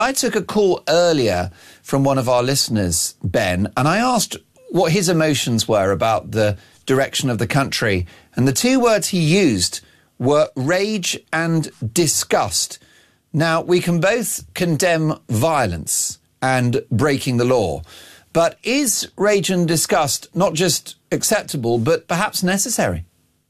I took a call earlier from one of our listeners, Ben, and I asked what his emotions were about the direction of the country. And the two words he used were rage and disgust. Now, we can both condemn violence and breaking the law, but is rage and disgust not just acceptable, but perhaps necessary?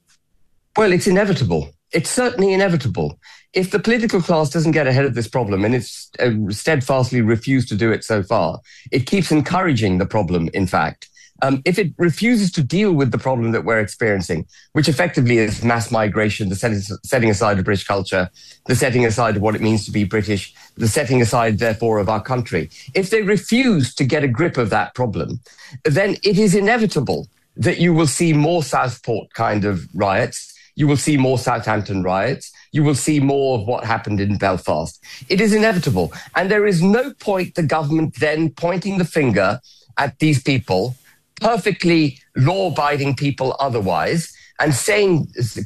Well, it's inevitable. It's certainly inevitable. If the political class doesn't get ahead of this problem, and it's steadfastly refused to do it so far, it keeps encouraging the problem, in fact. If it refuses to deal with the problem that we're experiencing, which effectively is mass migration, the setting aside of British culture, the setting aside of what it means to be British, the setting aside, therefore, of our country, if they refuse to get a grip of that problem, then it is inevitable that you will see more Southport kind of riots, you will see more Southampton riots, you will see more of what happened in Belfast. It is inevitable. And there is no point the government then pointing the finger at these people, perfectly law-abiding people otherwise, and saying,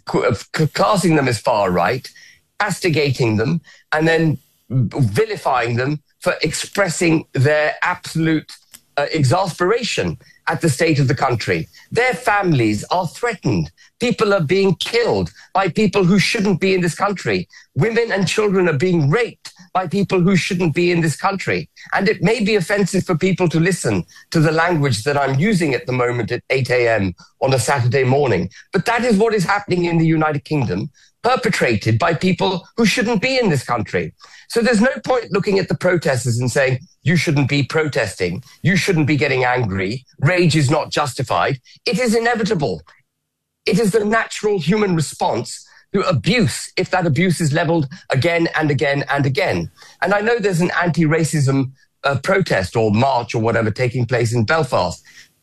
classing them as far right, castigating them, and then vilifying them for expressing their absolute exasperation at the state of the country. Their families are threatened. People are being killed by people who shouldn't be in this country. Women and children are being raped by people who shouldn't be in this country. And it may be offensive for people to listen to the language that I'm using at the moment at 8 a.m. on a Saturday morning. But that is what is happening in the United Kingdom, perpetrated by people who shouldn't be in this country. So there's no point looking at the protesters and saying, you shouldn't be protesting, you shouldn't be getting angry, rage is not justified. It is inevitable. It is the natural human response to abuse, if that abuse is leveled again and again and again. And I know there's an anti-racism protest or march or whatever taking place in Belfast.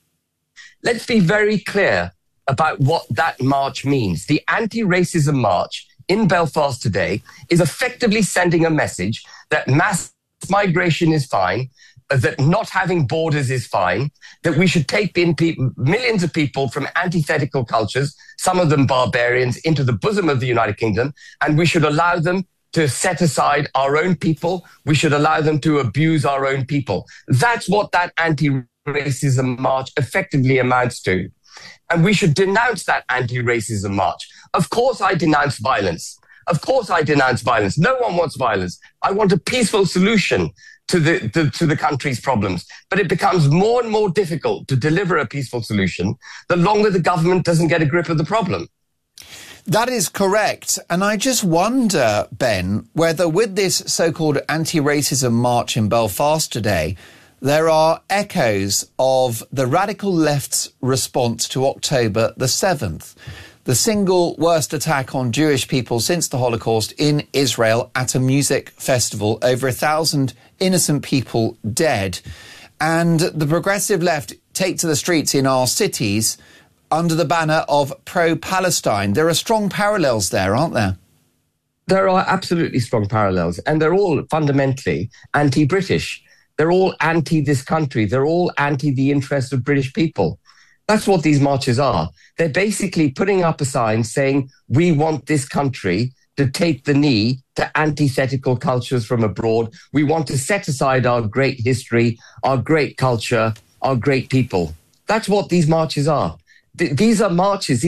Let's be very clear about what that march means. The anti-racism march in Belfast today is effectively sending a message that mass migration is fine, that not having borders is fine, that we should take in millions of people from antithetical cultures, some of them barbarians, into the bosom of the United Kingdom, and we should allow them to set aside our own people. We should allow them to abuse our own people. That's what that anti-racism march effectively amounts to. And we should denounce that anti-racism march. Of course I denounce violence. Of course I denounce violence. No one wants violence. I want a peaceful solution to the country's problems. But it becomes more and more difficult to deliver a peaceful solution the longer the government doesn't get a grip of the problem. That is correct. And I just wonder, Ben, whether with this so-called anti-racism march in Belfast today, there are echoes of the radical left's response to October the 7th, the single worst attack on Jewish people since the Holocaust in Israel at a music festival, over 1,000 innocent people dead. And the progressive left take to the streets in our cities under the banner of pro-Palestine. There are strong parallels there, aren't there? There are absolutely strong parallels, and they're all fundamentally anti-British. They're all anti this country. They're all anti the interests of British people. That's what these marches are. They're basically putting up a sign saying, we want this country to take the knee to antithetical cultures from abroad. We want to set aside our great history, our great culture, our great people. That's what these marches are. These are marches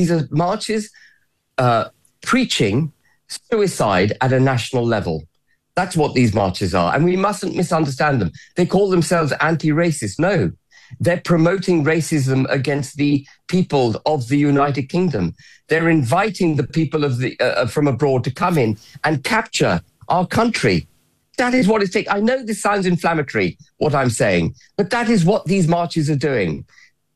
preaching suicide at a national level. That's what these marches are. And we mustn't misunderstand them. They call themselves anti-racist. No, they're promoting racism against the people of the United Kingdom. They're inviting the people of from abroad to come in and capture our country. That is what it's taking. I know this sounds inflammatory, what I'm saying, but that is what these marches are doing.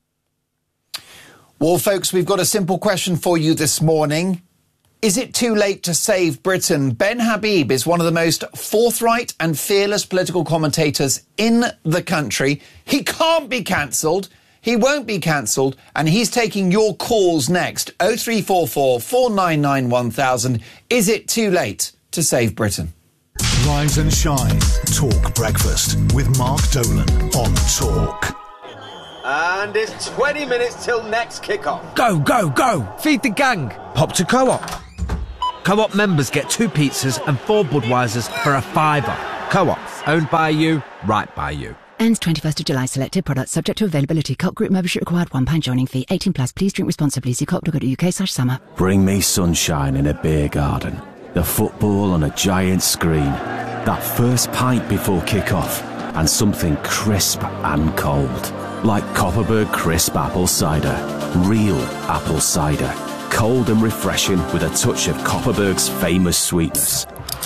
Well, folks, we've got a simple question for you this morning. Is it too late to save Britain? Ben Habib is one of the most forthright and fearless political commentators in the country. He can't be cancelled. He won't be cancelled. And he's taking your calls next. 0344 499 1000. Is it too late to save Britain? Rise and shine. Talk breakfast with Mark Dolan on Talk. And it's 20 minutes till next kick-off. Go, go, go. Feed the gang. Pop to Co-op. Co-op members get 2 pizzas and 4 Budweisers for a £5. Co-op. Owned by you, right by you. Ends 21st of July. Selected products subject to availability. Co-op group membership required. £1 joining fee. 18 plus. Please drink responsibly. See co-op.uk/summer. Bring me sunshine in a beer garden. The football on a giant screen. That first pint before kick-off. And something crisp and cold. Like Copperberg Crisp Apple Cider. Real apple cider. Cold and refreshing with a touch of Copperberg's famous sweetness.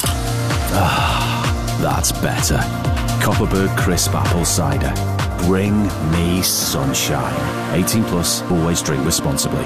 Ah, that's better. Copperberg Crisp Apple Cider. Bring me sunshine. 18 plus, always drink responsibly.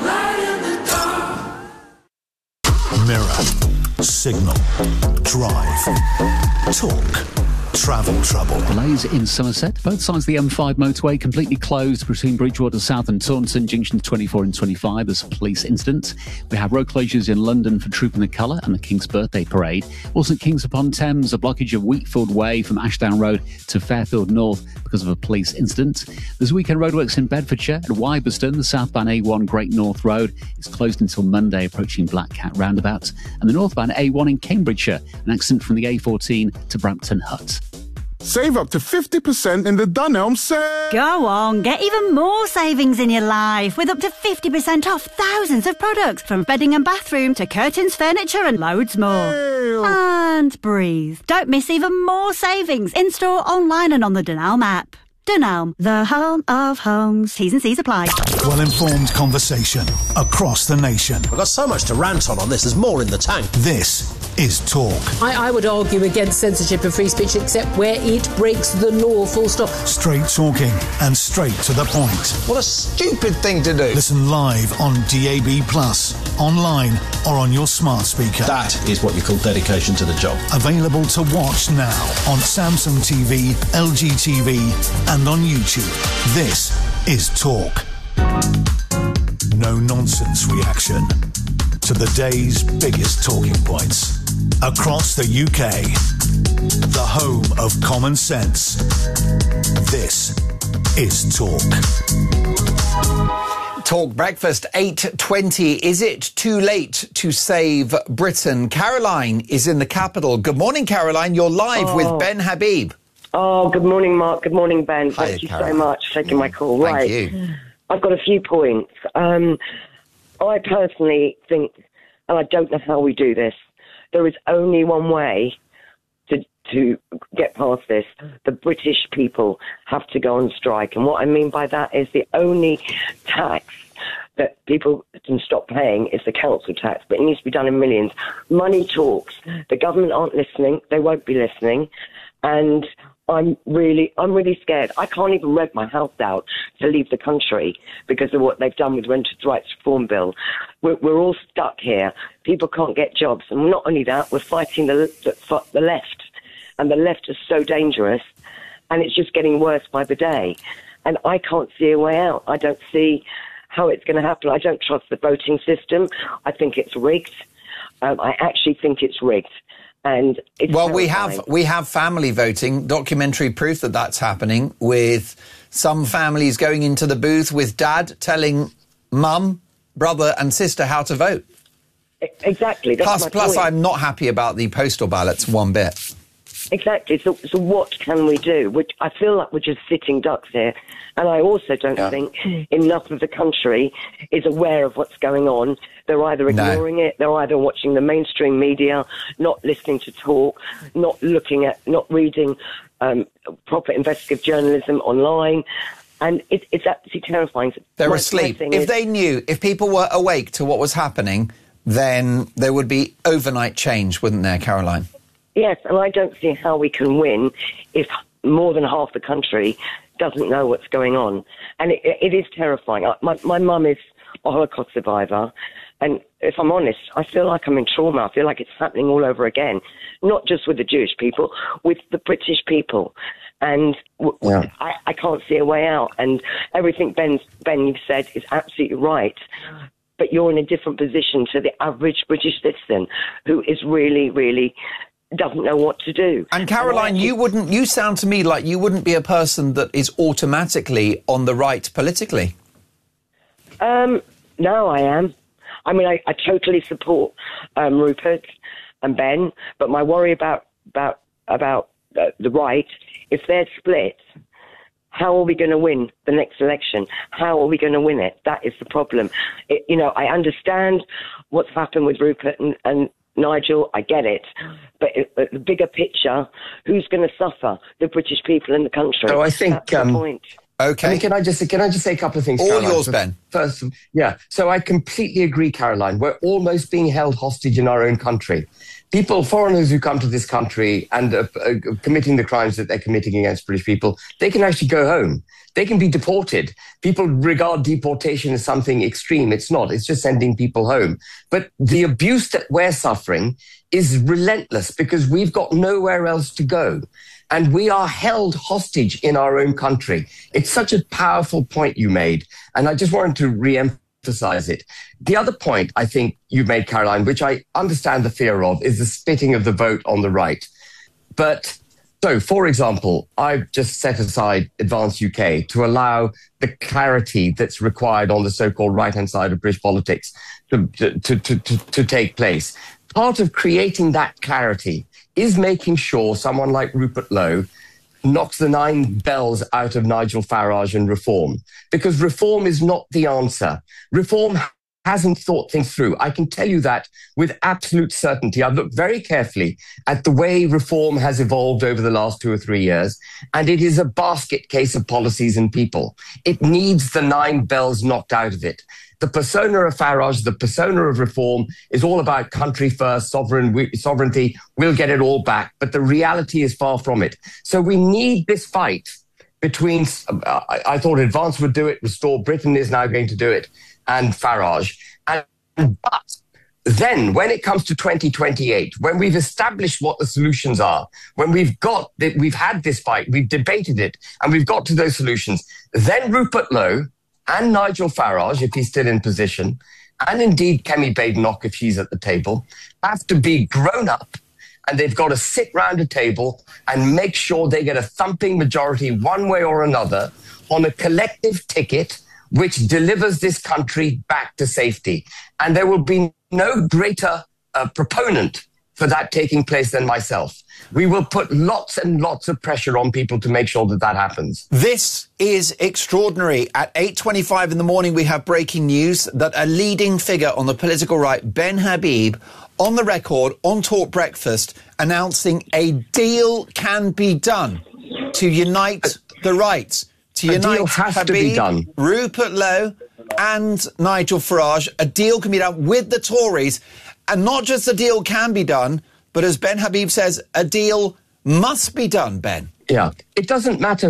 Mirror, Signal, Drive, Talk, Travel Trouble. Delays in Somerset. Both sides of the M5 motorway completely closed between Bridgewater South and Taunton, junctions 24 and 25. There's a police incident. We have road closures in London for Trooping the Colour and the King's Birthday Parade. Also at Kings upon Thames, a blockage of Wheatfield Way from Ashdown Road to Fairfield North because of a police incident. There's weekend roadworks in Bedfordshire at Wyberston. The southbound A1 Great North Road is closed until Monday, approaching Black Cat Roundabout. And the northbound A1 in Cambridgeshire, an accident from the A14 to Brampton Hut. Save up to 50% in the Dunelm sale. Go on, get even more savings in your life with up to 50% off thousands of products from bedding and bathroom to curtains, furniture and loads more. And breathe. Don't miss even more savings in-store, online and on the Dunelm app. Dunelm, the home of homes. T's and C's apply. Well-informed conversation across the nation. I've got so much to rant on this. There's more in the tank. This is Talk. I would argue against censorship and free speech, except where it breaks the law, full stop. Straight talking and straight to the point. What a stupid thing to do. Listen live on DAB+, online or on your smart speaker. That is what you call dedication to the job. Available to watch now on Samsung TV, LG TV and on YouTube. This is Talk. No-nonsense reaction to the day's biggest talking points. Across the UK, the home of common sense. This is Talk. Talk Breakfast, 8:20. Is it too late to save Britain? Caroline is in the capital. Good morning, Caroline. You're live with Ben Habib. Oh, good morning, Mark. Good morning, Ben. Hi, Thank you Caroline. so much for taking my call. Thank Right. you. I've got a few points. I personally think, and I don't know how we do this, there is only one way to get past this. The British people have to go on strike. And what I mean by that is the only tax that people can stop paying is the council tax, but it needs to be done in millions. Money talks. The government aren't listening. They won't be listening. And I'm really scared. I can't even rent my house out to leave the country because of what they've done with Renters' Rights Reform Bill. We're all stuck here. People can't get jobs. And not only that, we're fighting the left. And the left is so dangerous. And it's just getting worse by the day. And I can't see a way out. I don't see how it's going to happen. I don't trust the voting system. I think it's rigged. I actually think it's rigged. And it's well, terrifying. we have family voting, documentary proof that that's happening, with some families going into the booth with dad telling mum, brother and sister how to vote. Exactly. That's my Plus, point. I'm not happy about the postal ballots one bit. Exactly. So what can we do? I feel like we're just sitting ducks here. And I also don't think enough of the country is aware of what's going on. They're either ignoring it, they're either watching the mainstream media, not listening to talk, not reading proper investigative journalism online. And it's absolutely terrifying. They're asleep. If people were awake to what was happening, then there would be overnight change, wouldn't there, Caroline? Yes, and I don't see how we can win if more than half the country doesn't know what's going on. And it is terrifying. My mum is a Holocaust survivor, and if I'm honest, I feel like I'm in trauma. I feel like it's happening all over again, not just with the Jewish people, with the British people. And I can't see a way out. And everything, Ben, you've said is absolutely right. But you're in a different position to the average British citizen who is really, really doesn't know what to do. And Caroline, you sound to me like you wouldn't be a person that is automatically on the right politically. No, I am. I mean, I totally support Rupert and Ben, but my worry about the right, if they're split, how are we going to win the next election? How are we going to win it? That is the problem. I understand what's happened with Rupert and Nigel. I get it. But the bigger picture, who's going to suffer? The British people in the country. So I think... That's the point. Okay. I mean, can I just say a couple of things, All Caroline? yours, Ben. First, yeah. So I completely agree, Caroline. We're almost being held hostage in our own country. Foreigners who come to this country and are committing the crimes that they're committing against British people, they can actually go home. They can be deported. People regard deportation as something extreme. It's not. It's just sending people home. But the abuse that we're suffering is relentless because we've got nowhere else to go. And we are held hostage in our own country. It's such a powerful point you made. And I just wanted to re-emphasize it. The other point I think you made, Caroline, which I understand the fear of, is the splitting of the vote on the right. But so, for example, I've just set aside Advance UK to allow the clarity that's required on the so-called right-hand side of British politics to take place. Part of creating that clarity is making sure someone like Rupert Lowe knocks the 9 bells out of Nigel Farage and Reform. Because Reform is not the answer. Reform hasn't thought things through. I can tell you that with absolute certainty. I've looked very carefully at the way Reform has evolved over the last 2 or 3 years, and it is a basket case of policies and people. It needs the 9 bells knocked out of it. The persona of Farage, the persona of Reform is all about country first, sovereignty, we'll get it all back. But the reality is far from it. So we need this fight between, I thought Advance would do it, Restore Britain is now going to do it, and Farage. But then when it comes to 2028, when we've established what the solutions are, when we've had this fight, we've debated it, and we've got to those solutions, then Rupert Lowe and Nigel Farage, if he's still in position, and indeed Kemi Badenoch, if she's at the table, have to be grown up, and they've got to sit round a table and make sure they get a thumping majority one way or another on a collective ticket which delivers this country back to safety. And there will be no greater proponent for that taking place than myself. We will put lots and lots of pressure on people to make sure that that happens. This is extraordinary. At 8:25 in the morning, we have breaking news that a leading figure on the political right, Ben Habib, on the record, on Talk Breakfast, announcing a deal can be done to unite the right. To unite Habib, Rupert Lowe and Nigel Farage. A deal can be done with the Tories. And not just a deal can be done, but as Ben Habib says, a deal must be done, Ben. Yeah. It doesn't matter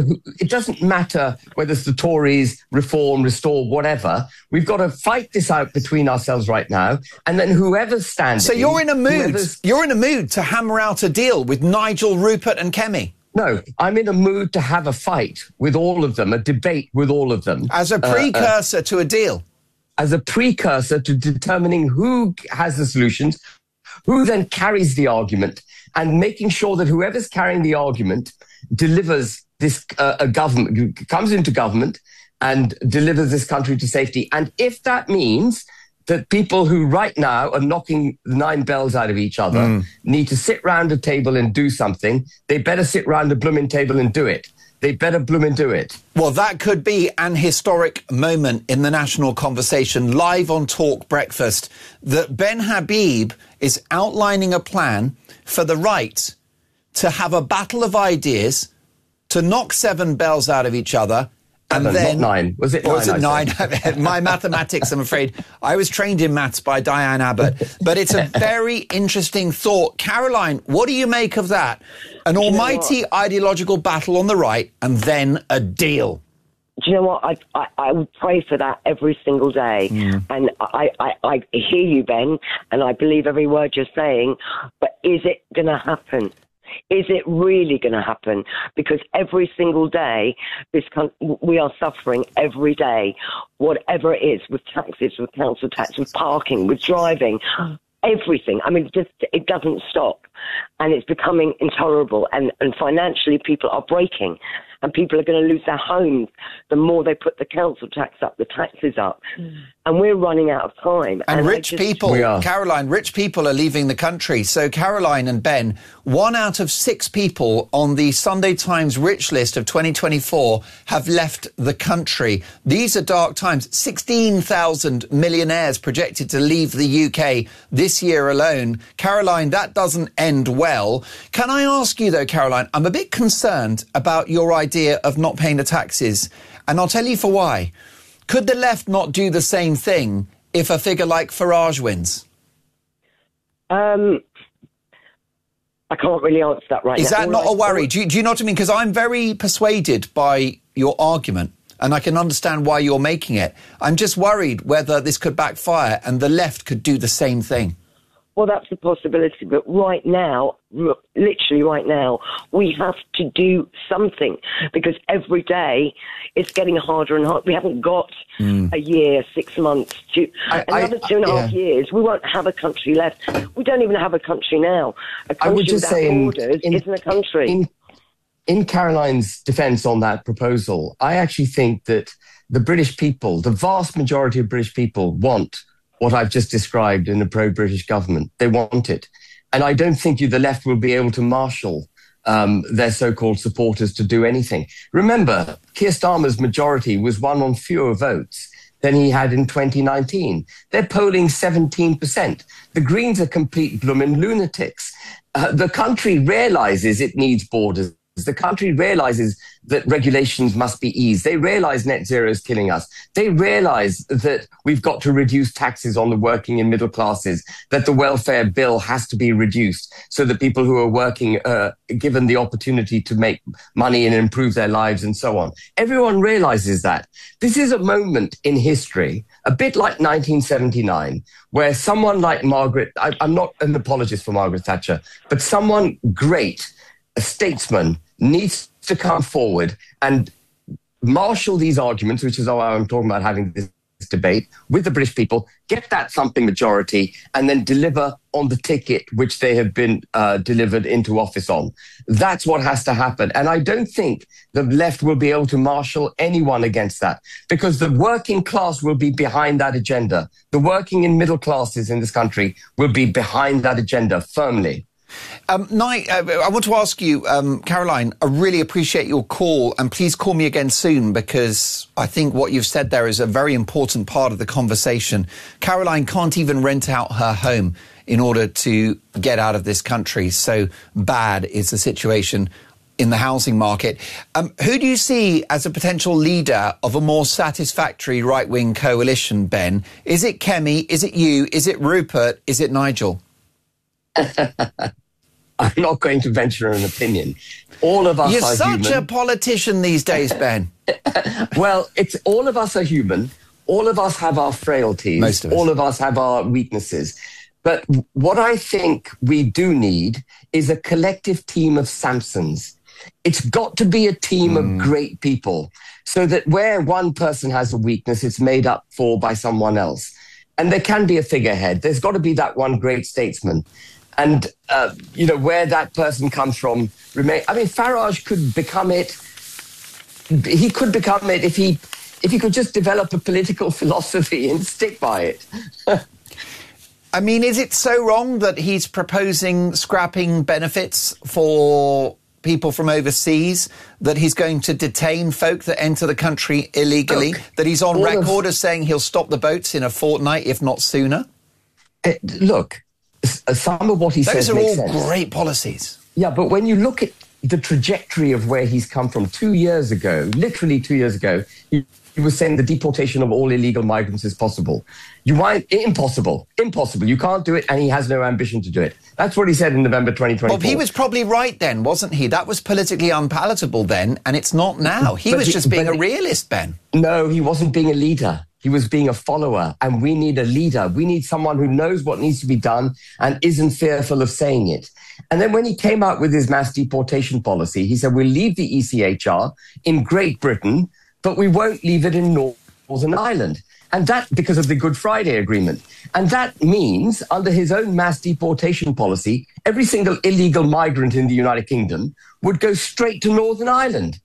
whether it's the Tories, Reform, Restore, whatever. We've got to fight this out between ourselves right now. And then whoever's standing... So you're in a mood. You're in a mood to hammer out a deal with Nigel, Rupert and Kemi. No, I'm in a mood to have a fight with all of them, a debate with all of them. As a precursor to a deal. As a precursor to determining who has the solutions, who then carries the argument, and making sure that whoever's carrying the argument delivers this government, comes into government and delivers this country to safety. And if that means that people who right now are knocking the 9 bells out of each other need to sit round a table and do something, they better sit round a blooming table and do it. They better blooming do it. Well, that could be an historic moment in the national conversation, live on Talk Breakfast, that Ben Habib is outlining a plan for the right to have a battle of ideas, to knock 7 bells out of each other, and then... Not 9. Was it 9? Or was it 9? My mathematics, I'm afraid. I was trained in maths by Diane Abbott. But it's a very interesting thought. Caroline, what do you make of that? An almighty ideological battle on the right and then a deal. Do you know what? I would pray for that every single day. And I hear you, Ben, and I believe every word you're saying. But is it going to happen? Is it really going to happen? Because every single day, we are suffering every day, whatever it is, with taxes, with council tax, with parking, with driving, everything. I mean, it doesn't stop. And it's becoming intolerable. And financially, people are breaking. And people are going to lose their homes the more they put the council tax up, the taxes up. and we're running out of time. And rich people, Caroline, rich people are leaving the country. So Caroline and Ben, 1 out of 6 people on the Sunday Times rich list of 2024 have left the country. These are dark times. 16,000 millionaires projected to leave the UK this year alone. Caroline, that doesn't end well. Can I ask you though, Caroline, I'm a bit concerned about your idea of not paying the taxes, and I'll tell you for why. Could the left not do the same thing if a figure like Farage wins? I can't really answer that right now. Is that not a worry? Do you know what I mean? Because I'm very persuaded by your argument, and I can understand why you're making it. I'm just worried whether this could backfire and the left could do the same thing. Well, that's a possibility, but right now, literally right now, we have to do something, because every day it's getting harder and harder. We haven't got a year, 6 months, another 2.5 years. We won't have a country left. We don't even have a country now. A country I would just say borders isn't a country. In Caroline's defence on that proposal, I actually think that the British people, the vast majority of British people, want what I've just described in a pro-British government. They want it. And I don't think the left will be able to marshal their so-called supporters to do anything. Remember, Keir Starmer's majority was won on fewer votes than he had in 2019. They're polling 17%. The Greens are complete bloomin' lunatics. The country realises it needs borders. The country realizes that regulations must be eased. They realize net zero is killing us. They realize that we've got to reduce taxes on the working and middle classes, that the welfare bill has to be reduced so that people who are working are given the opportunity to make money and improve their lives and so on. Everyone realizes that. This is a moment in history, a bit like 1979, where someone like I'm not an apologist for Margaret Thatcher, but someone great, a statesman, needs to come forward and marshal these arguments, which is why I'm talking about having this debate with the British people, get that thumping majority, and then deliver on the ticket which they have been delivered into office on. That's what has to happen. And I don't think the left will be able to marshal anyone against that, because the working class will be behind that agenda. The working and middle classes in this country will be behind that agenda firmly. I want to ask you, Caroline, I really appreciate your call, and please call me again soon, because I think what you've said there is a very important part of the conversation. Caroline can't even rent out her home in order to get out of this country. So bad is the situation in the housing market. Who do you see as a potential leader of a more satisfactory right-wing coalition, Ben? Is it Kemi? Is it you? Is it Rupert? Is it Nigel? I'm not going to venture an opinion. All of us You're are human. such a politician these days, Ben. Well, it's all of us are human. All of us have our frailties. Most of us. All of us have our weaknesses. But what I think we do need is a collective team of Samsons. It's got to be a team of great people, so that where one person has a weakness, it's made up for by someone else. And there can be a figurehead. There's got to be that one great statesman. And, where that person comes from, Farage could become it. He could become it if he could just develop a political philosophy and stick by it. I mean, is it so wrong that he's proposing scrapping benefits for people from overseas, that he's going to detain folk that enter the country illegally, that he's on record as saying he'll stop the boats in a fortnight, if not sooner? Look, some of what he says makes sense. Those are all great policies. Yeah, but when you look at the trajectory of where he's come from 2 years ago, literally 2 years ago, he was saying the deportation of all illegal migrants is possible. Impossible. You can't do it, and he has no ambition to do it. That's what he said in November 2024. Well, he was probably right then, wasn't he? That was politically unpalatable then, and it's not now. He was just being a realist, Ben. No, he wasn't being a leader. He was being a follower, and we need a leader. We need someone who knows what needs to be done and isn't fearful of saying it. And then when he came out with his mass deportation policy, he said, we'll leave the ECHR in Great Britain, but we won't leave it in Northern Ireland. And that because of the Good Friday Agreement. And that means, under his own mass deportation policy, every single illegal migrant in the United Kingdom would go straight to Northern Ireland.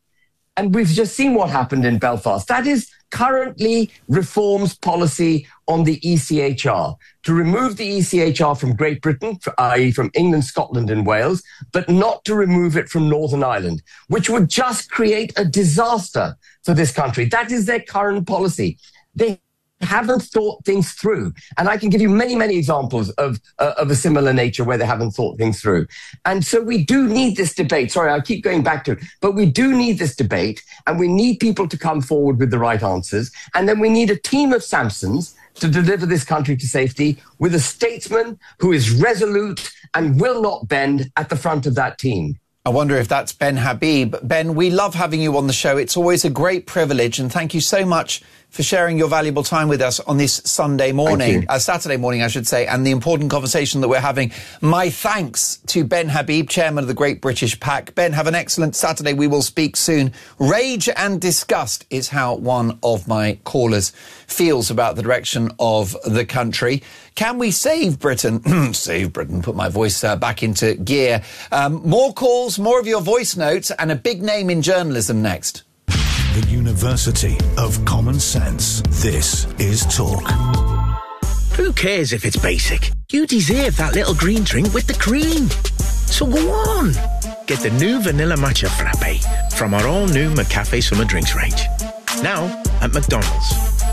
And we've just seen what happened in Belfast. That is currently Reform's policy on the ECHR, to remove the ECHR from Great Britain, i.e. from England, Scotland and Wales, but not to remove it from Northern Ireland, which would just create a disaster for this country. That is their current policy. They haven't thought things through. And I can give you many, many examples of a similar nature where they haven't thought things through. And so we do need this debate. Sorry, I keep going back to it. But we do need this debate, and we need people to come forward with the right answers. And then we need a team of Samsons to deliver this country to safety, with a statesman who is resolute and will not bend at the front of that team. I wonder if that's Ben Habib. Ben, we love having you on the show. It's always a great privilege, and thank you so much for sharing your valuable time with us on this Saturday morning, I should say, and the important conversation that we're having. My thanks to Ben Habib, chairman of the Great British PAC. Ben, have an excellent Saturday. We will speak soon. Rage and disgust is how one of my callers feels about the direction of the country. Can we save Britain? Save Britain, put my voice back into gear. More calls, more of your voice notes, and a big name in journalism next. The University of Common Sense. This is Talk. Who cares if it's basic? You deserve that little green drink with the cream. So go on. Get the new Vanilla Matcha Frappe from our all-new McCafe Summer Drinks range. Now at McDonald's.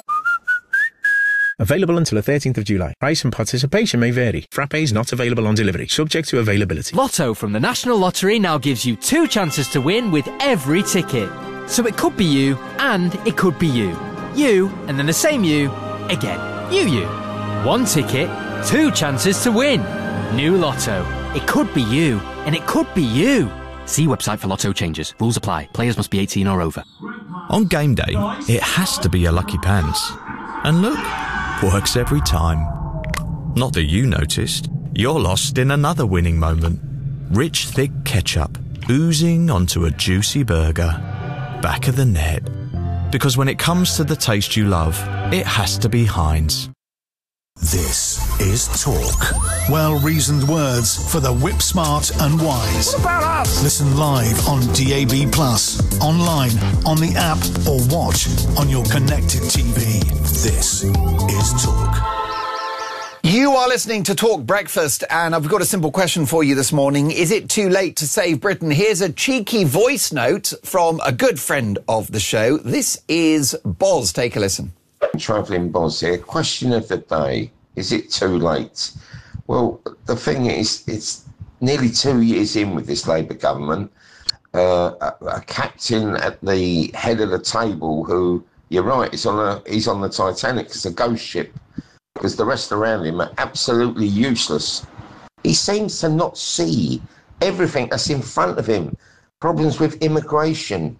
Available until the 13th of July. Price and participation may vary. Frappe is not available on delivery, subject to availability. Lotto from the National Lottery now gives you 2 chances to win with every ticket. So it could be you, and it could be you. You, and then the same you, again. You. 1 ticket, 2 chances to win. New Lotto. It could be you, and it could be you. See website for Lotto changes. Rules apply. Players must be 18 or over. On game day, it has to be your lucky pants. And look, works every time. Not that you noticed. You're lost in another winning moment. Rich, thick ketchup oozing onto a juicy burger. Back of the net. Because when it comes to the taste you love, it has to be Heinz. This is Talk. Well-reasoned words for the whip-smart and wise. What about us? Listen live on DAB+, online, on the app, or watch on your connected TV. This is Talk. You are listening to Talk Breakfast, and I've got a simple question for you this morning. Is it too late to save Britain? Here's a cheeky voice note from a good friend of the show. This is Boz. Take a listen. Travelling Boz here. Question of the day. Is it too late? Well, the thing is, it's nearly 2 years in with this Labour government. A captain at the head of the table who, you're right, he's on the Titanic. It's a ghost ship. Because the rest around him are absolutely useless. He seems to not see everything that's in front of him. Problems with immigration.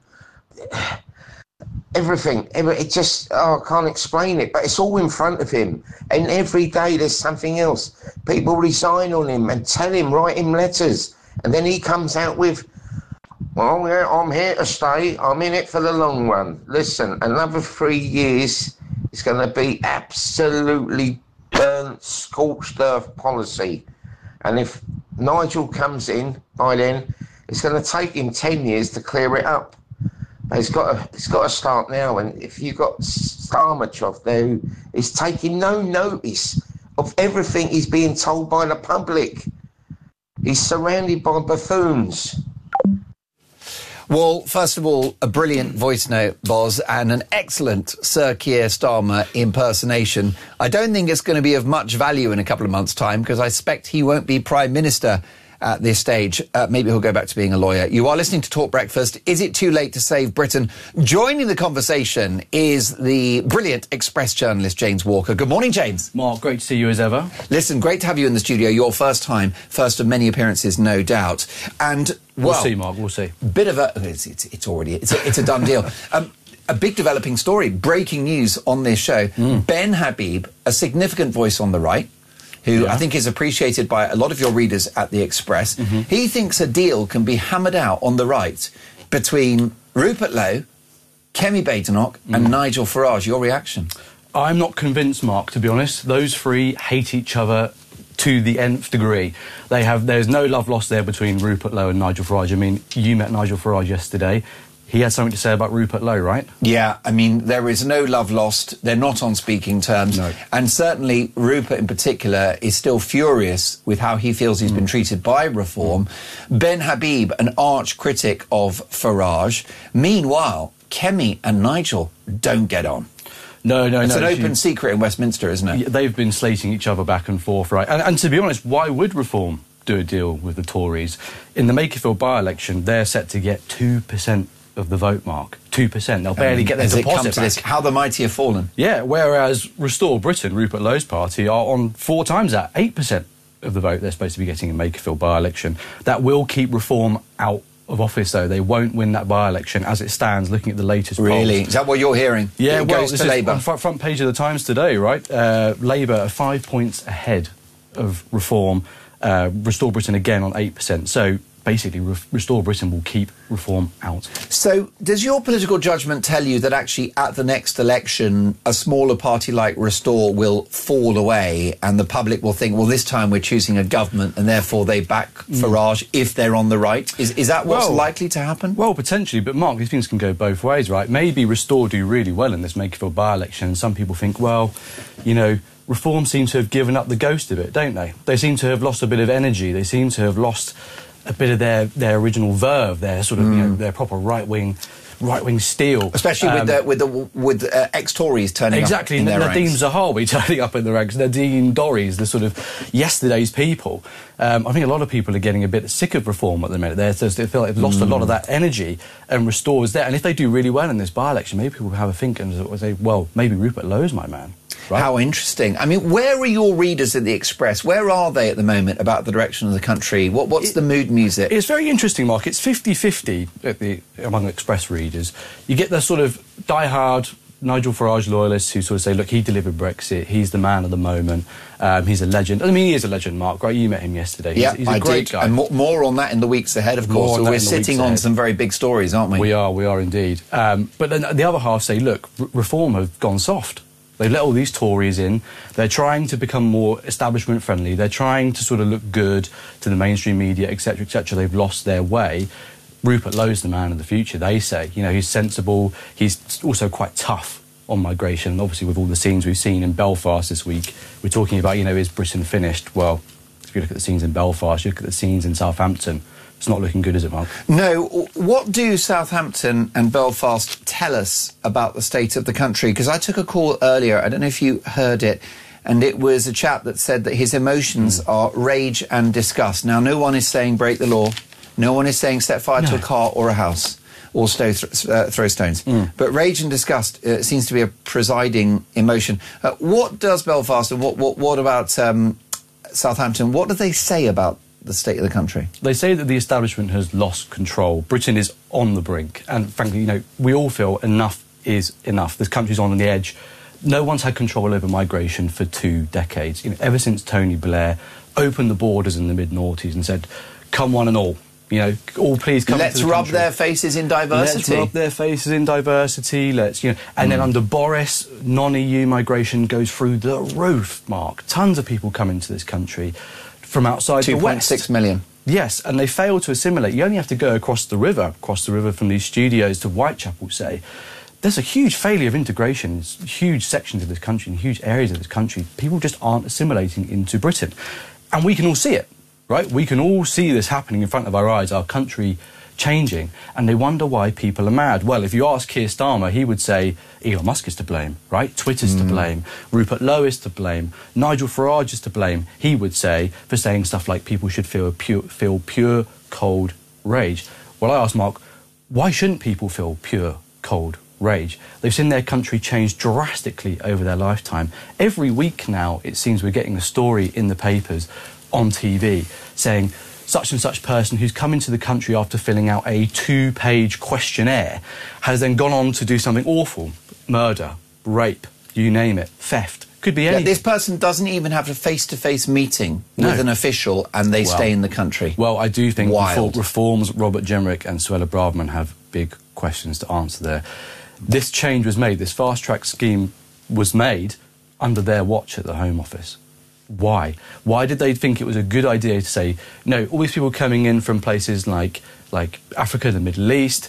Everything. It just, I can't explain it, but it's all in front of him. And every day there's something else. People resign on him and tell him, write him letters. And then he comes out with, well, yeah, I'm here to stay. I'm in it for the long run. Listen, another 3 years... It's going to be absolutely burnt, scorched earth policy. And if Nigel comes in by then, it's going to take him 10 years to clear it up. But it's got to start now. And if you've got Starmer there who is taking no notice of everything he's being told by the public, he's surrounded by buffoons. Well, first of all, a brilliant voice note, Boz, and an excellent Sir Keir Starmer impersonation. I don't think it's going to be of much value in a couple of months' time, because I expect he won't be Prime Minister at this stage. Maybe he'll go back to being a lawyer. You are listening to Talk Breakfast. Is it too late to save Britain? Joining the conversation is the brilliant Express journalist, James Walker. Good morning, James. Mark, great to see you as ever. Listen, great to have you in the studio. Your first time, first of many appearances, no doubt. And, well... We'll see, Mark, we'll see. Bit of a... It's a done deal. A big developing story, breaking news on this show. Ben Habib, a significant voice on the right, who I think is appreciated by a lot of your readers at The Express. He thinks a deal can be hammered out on the right between Rupert Lowe, Kemi Badenoch and Nigel Farage. Your reaction? I'm not convinced, Mark, to be honest. Those three hate each other to the nth degree. There's no love lost there between Rupert Lowe and Nigel Farage. I mean, you met Nigel Farage yesterday. He had something to say about Rupert Lowe, right? Yeah, I mean, there is no love lost. They're not on speaking terms. No. And certainly Rupert in particular is still furious with how he feels he's been treated by Reform. Ben Habib, an arch critic of Farage. Meanwhile, Kemi and Nigel don't get on. No. It's an open secret in Westminster, isn't it? They've been slating each other back and forth, right? And to be honest, why would Reform do a deal with the Tories? In the Makerfield by-election, they're set to get 2% of the vote mark. 2%. They'll barely get their deposit back. How the mighty have fallen. Yeah, whereas Restore Britain, Rupert Lowe's party, are on 4 times that, 8% of the vote they're supposed to be getting in Makerfield by-election. That will keep Reform out of office, though. They won't win that by-election as it stands, looking at the latest polls. Really? Is that what you're hearing? Yeah, it well, goes this to is Labour. on front page of the Times today, right? Labour are 5 points ahead of Reform. Restore Britain again on 8%. So basically, Restore Britain will keep Reform out. So does your political judgment tell you that actually at the next election a smaller party like Restore will fall away and the public will think, well, this time we're choosing a government and therefore they back Farage if they're on the right? Is that what's likely to happen? Well, potentially, but Mark, these things can go both ways, right? Maybe Restore do really well in this Makerfield by-election and some people think, well, you know, Reform seem to have given up the ghost of it, don't they? They seem to have lost a bit of energy. They seem to have lost a bit of their original verve, their sort of, you know, their proper right-wing steel. Especially with ex-Tories turning up in their ranks. Nadine Zahawi turning up in the ranks, Nadine Dorries, the sort of yesterday's people. I think a lot of people are getting a bit sick of Reform at the minute. They feel like they've lost a lot of that energy, and Restore is there. And if they do really well in this by-election, maybe people will have a think and say, well, maybe Rupert Lowe's my man. Right. How interesting. I mean, where are your readers at the Express? Where are they at the moment about the direction of the country? What's the mood music? It's very interesting, Mark. It's 50-50 among Express readers. You get the sort of die-hard Nigel Farage loyalists who sort of say, look, he delivered Brexit, he's the man of the moment, he's a legend. I mean, he is a legend, Mark, right? You met him yesterday. He's a great guy. And more on that in the weeks ahead, of course. So we're sitting on some very big stories, aren't we? We are indeed. But then the other half say, look, Reform have gone soft. They've let all these Tories in. They're trying to become more establishment-friendly. They're trying to sort of look good to the mainstream media, etc., etc. They've lost their way. Rupert Lowe's the man of the future, they say. You know, he's sensible. He's also quite tough on migration. And obviously, with all the scenes we've seen in Belfast this week, we're talking about, you know, is Britain finished? Well, if you look at the scenes in Belfast, you look at the scenes in Southampton, it's not looking good, is it, Mark? No. What do Southampton and Belfast tell us about the state of the country? Because I took a call earlier, I don't know if you heard it, and it was a chap that said that his emotions are rage and disgust. Now, no one is saying break the law. No one is saying set fire to a car or a house or throw stones. But rage and disgust seems to be a presiding emotion. What does Belfast and what about Southampton, what do they say about the state of the country? They say that the establishment has lost control. Britain is on the brink. And frankly, you know, we all feel enough is enough. This country's on the edge. No one's had control over migration for 2 decades. You know, ever since Tony Blair opened the borders in the mid-noughties and said, come one and all. You know, all please come Let's to the rub country. their faces in diversity. Let's rub their faces in diversity. Let's, you know, and then under Boris, non-EU migration goes through the roof, Mark. Tons of people come into this country from outside the West. 2.6 million. Yes, and they fail to assimilate. You only have to go across the river from these studios to Whitechapel, say. There's a huge failure of integration in huge sections of this country, in huge areas of this country. People just aren't assimilating into Britain. And we can all see it, right? We can all see this happening in front of our eyes, our country changing, and they wonder why people are mad. Well, if you ask Keir Starmer, he would say Elon Musk is to blame, right? Twitter's to blame. Rupert Lowe is to blame. Nigel Farage is to blame, he would say, for saying stuff like people should feel pure, cold rage. Well, I asked Mark, why shouldn't people feel pure, cold rage? They've seen their country change drastically over their lifetime. Every week now, it seems we're getting a story in the papers, on TV, saying such and such person who's come into the country after filling out a 2-page questionnaire has then gone on to do something awful. Murder, rape, you name it, theft. Could be anything. This person doesn't even have a face-to-face meeting with an official and they stay in the country. Well, I do think Reform's Robert Jenrick and Suella Braverman have big questions to answer there. This change was made, this fast-track scheme was made under their watch at the Home Office. Why? Why did they think it was a good idea to say, no, all these people coming in from places like Africa, the Middle East,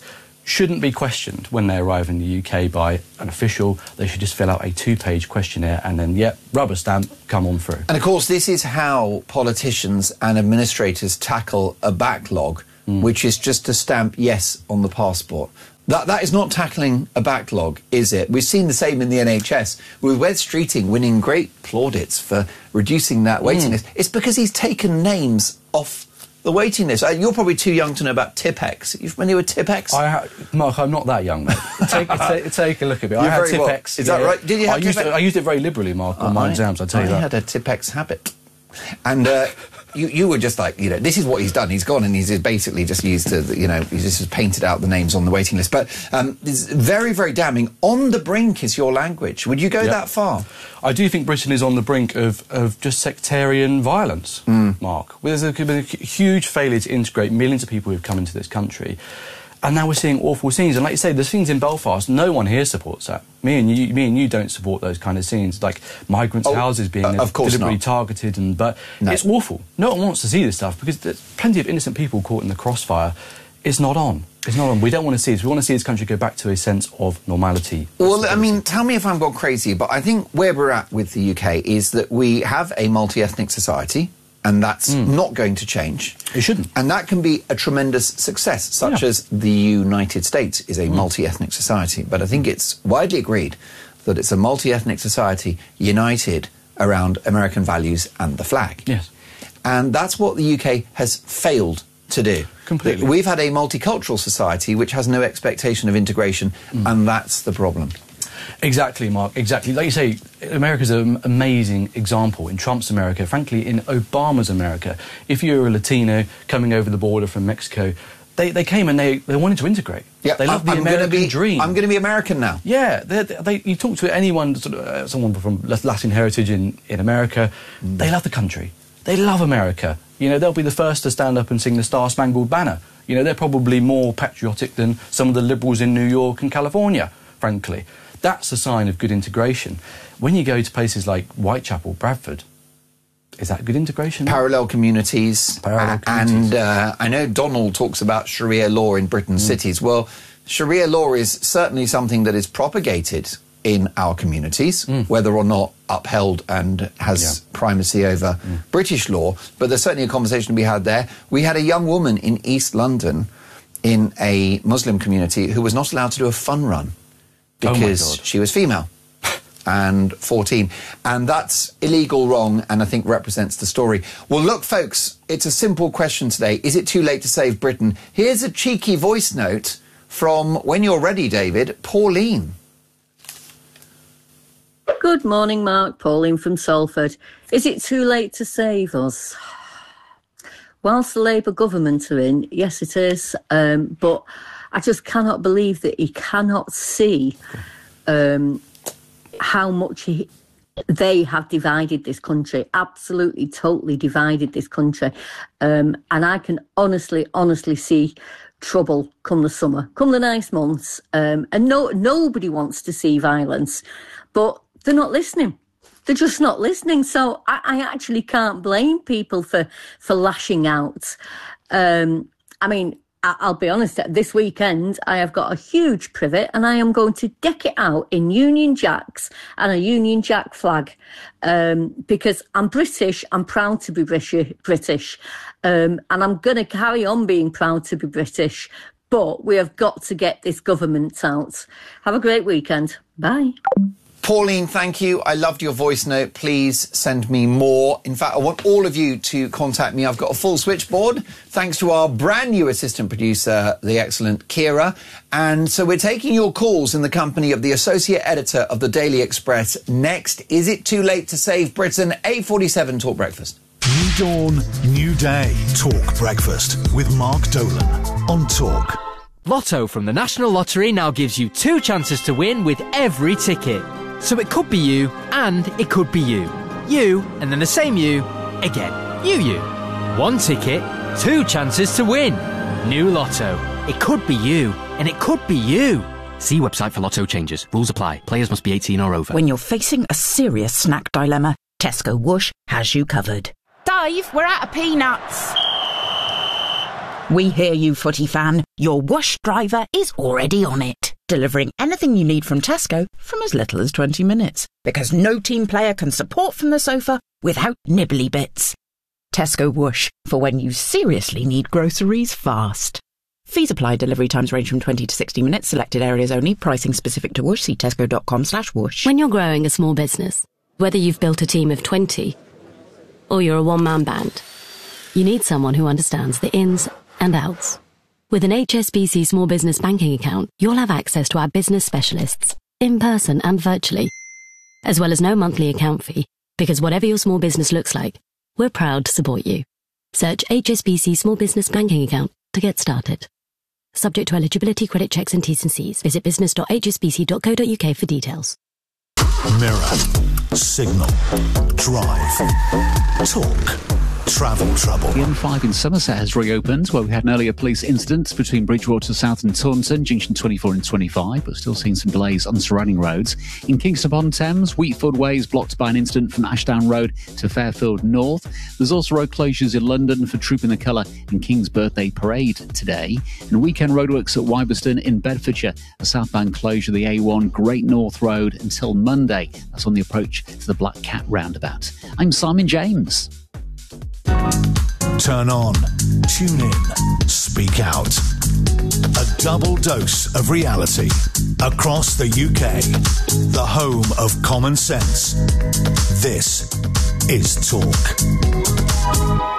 shouldn't be questioned when they arrive in the UK by an official. They should just fill out a 2-page questionnaire and then, rubber stamp, come on through. And of course, this is how politicians and administrators tackle a backlog, which is just to stamp yes on the passport. That is not tackling a backlog, is it? We've seen the same in the NHS, with Wes Streeting winning great plaudits for reducing that waiting list. It's because he's taken names off the waiting list. You're probably too young to know about Tipex. You familiar with Tipex? Mark, I'm not that young, mate. Take a look at me. I had Tipex. Is that right? Did you have Tipex? I used it very liberally, Mark, on my exams, I'll tell you that. I had a Tipex habit. And you were just like, this is what he's done. He's gone and he's basically just used to, he just painted out the names on the waiting list. But it's very, very damning. On the brink is your language. Would you go that far? I do think Britain is on the brink of just sectarian violence, Mark. There's been a huge failure to integrate millions of people who've come into this country. And now we're seeing awful scenes. And like you say, the scenes in Belfast, no one here supports that. Me and you don't support those kind of scenes, like migrants' houses being deliberately targeted. But it's awful. No one wants to see this stuff because there's plenty of innocent people caught in the crossfire. It's not on. It's not on. We don't want to see this. We want to see this country go back to a sense of normality. Well, I mean, tell me if I'm gone crazy, but I think where we're at with the UK is that we have a multi-ethnic society. And that's not going to change. It shouldn't. And that can be a tremendous success, such as the United States is a multi-ethnic society. But I think it's widely agreed that it's a multi-ethnic society united around American values and the flag. Yes. And that's what the UK has failed to do. Completely. We've had a multicultural society which has no expectation of integration, and that's the problem. Exactly, Mark, exactly. Like you say, America's an amazing example. In Trump's America, frankly, in Obama's America. If you're a Latino coming over the border from Mexico, they came and they wanted to integrate. Yeah, they love the American dream. I'm going to be American now. Yeah, you talk to anyone, someone from Latin heritage in America, they love the country. They love America. They'll be the first to stand up and sing the Star-Spangled Banner. They're probably more patriotic than some of the liberals in New York and California, frankly. That's a sign of good integration. When you go to places like Whitechapel, Bradford, is that good integration? Parallel communities. And I know Donald talks about Sharia law in Britain's cities. Well, Sharia law is certainly something that is propagated in our communities, whether or not upheld and has primacy over British law. But there's certainly a conversation to be had there. We had a young woman in East London in a Muslim community who was not allowed to do a fun run because she was female and 14. And that's illegal, wrong, and I think represents the story. Well, look, folks, it's a simple question today. Is it too late to save Britain? Here's a cheeky voice note from, when you're ready, David, Pauline. Good morning, Mark. Pauline from Salford. Is it too late to save us? Whilst the Labour government are in, yes, it is. But I just cannot believe that he cannot see how much they have divided this country, absolutely, totally divided this country. And I can honestly see trouble come the summer, come the nice months. And nobody wants to see violence, but they're not listening. They're just not listening. So I actually can't blame people for lashing out. I mean, I'll be honest, this weekend I have got a huge privet and I am going to deck it out in Union Jacks and a Union Jack flag because I'm British, I'm proud to be British and I'm going to carry on being proud to be British, but we have got to get this government out. Have a great weekend. Bye. Pauline, thank you. I loved your voice note. Please send me more. In fact, I want all of you to contact me. I've got a full switchboard, thanks to our brand new assistant producer, the excellent Kira. And so we're taking your calls in the company of the associate editor of the Daily Express. Next, is it too late to save Britain? 8:47 Talk Breakfast. New dawn, new day. Talk Breakfast with Mark Dolan on Talk. Lotto from the National Lottery now gives you 2 chances to win with every ticket. So it could be you, and it could be you. You, and then the same you, again. You. 1 ticket, 2 chances to win. New Lotto. It could be you, and it could be you. See website for Lotto changes. Rules apply. Players must be 18 or over. When you're facing a serious snack dilemma, Tesco Whoosh has you covered. Dave, we're out of peanuts. We hear you, footy fan. Your Whoosh driver is already on it, delivering anything you need from Tesco from as little as 20 minutes. Because no team player can support from the sofa without nibbly bits. Tesco Whoosh, for when you seriously need groceries fast. Fees apply. Delivery times range from 20 to 60 minutes. Selected areas only. Pricing specific to Whoosh. See tesco.com/whoosh. When you're growing a small business, whether you've built a team of 20 or you're a one-man band, you need someone who understands the ins and outs. With an HSBC Small Business Banking account, you'll have access to our business specialists, in person and virtually, as well as no monthly account fee, because whatever your small business looks like, we're proud to support you. Search HSBC Small Business Banking account to get started. Subject to eligibility, credit checks and T's and C's. Visit business.hsbc.co.uk for details. Mirror, Signal, Drive, Talk, Travel Trouble. The M5 in Somerset has reopened, where we had an earlier police incident between Bridgewater South and Taunton, junction 24 and 25, but still seeing some delays on surrounding roads. In Kingston upon Thames, Wheatfield Way is blocked by an incident from Ashdown Road to Fairfield North. There's also road closures in London for Trooping the Colour and King's Birthday Parade today. And weekend roadworks at Wyberston in Bedfordshire, a southbound closure of the A1 Great North Road until Monday. That's on the approach to the Black Cat roundabout. I'm Simon James. Turn on, tune in, speak out. A double dose of reality across the UK. The home of common sense. This is Talk.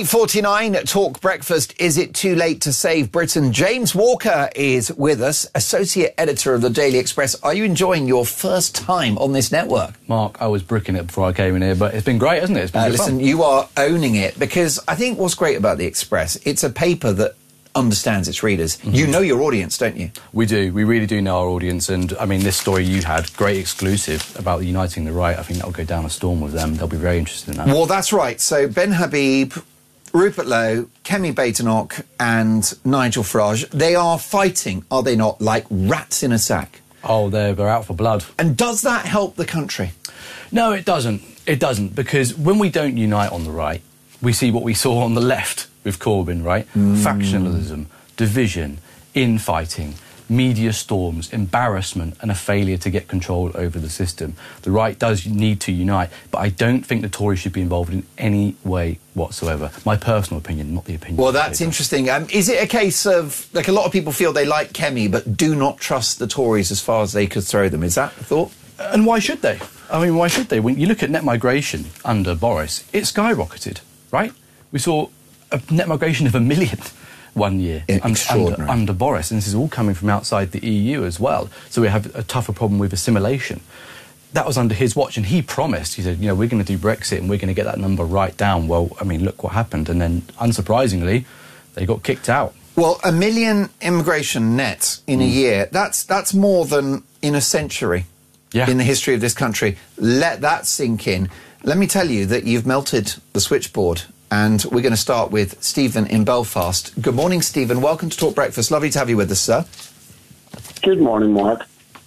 8:49, Talk Breakfast. Is it too late to save Britain? James Walker is with us, Associate Editor of the Daily Express. Are you enjoying your first time on this network? Mark, I was bricking it before I came in here, but it's been great, hasn't it? It's been listen, fun. You are owning it, because I think what's great about the Express, it's a paper that understands its readers. Mm-hmm. You know your audience, don't you? We do. We really do know our audience. And, I mean, this story you had, great exclusive about uniting the right. I think that'll go down a storm with them. They'll be very interested in that. Well, that's right. So Ben Habib, Rupert Lowe, Kemi Badenoch and Nigel Farage, they are fighting, are they not, like rats in a sack? Oh, they're out for blood. And does that help the country? No, it doesn't. It doesn't, because when we don't unite on the right, we see what we saw on the left with Corbyn, right? Factionalism, division, infighting, media storms, embarrassment and a failure to get control over the system. The right does need to unite, but I don't think the Tories should be involved in any way whatsoever. My personal opinion, not the opinion. Well, that's interesting. Is it a case of, like, a lot of people feel they like Kemi but do not trust the Tories as far as they could throw them? Is that the thought? And why should they? I mean, why should they? When you look at net migration under Boris, it skyrocketed, right? We saw a net migration of 1 million one year under Boris, and this is all coming from outside the EU as well. So we have a tougher problem with assimilation. That was under his watch, and he promised, he said, you know, we're going to do Brexit and we're going to get that number right down. Well, I mean, look what happened. And then, unsurprisingly, they got kicked out. Well, 1 million immigration net in a year, that's more than in a century in the history of this country. Let that sink in. Let me tell you that you've melted the switchboard. And we're going to start with Stephen in Belfast. Good morning, Stephen. Welcome to Talk Breakfast. Lovely to have you with us, sir. Good morning, Mark.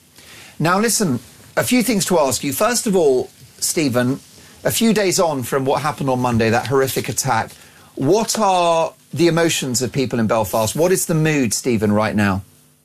Now, listen, a few things to ask you. First of all, Stephen, a few days on from what happened on Monday, that horrific attack, what are the emotions of people in Belfast? What is the mood, Stephen, right now?